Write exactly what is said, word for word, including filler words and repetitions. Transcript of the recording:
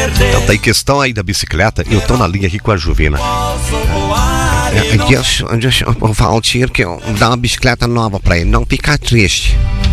Então tem questão aí da bicicleta. Eu tô na linha aqui com a Juvena. Deixa, deixa o Valtir que eu dar uma bicicleta nova pra ele. Não fica triste.